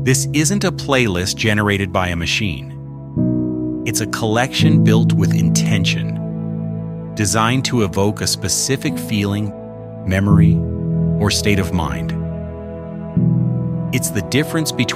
This isn't a playlist generated by a machine. It's a collection built with intention, designed to evoke a specific feeling, memory, or state of mind. It's the difference between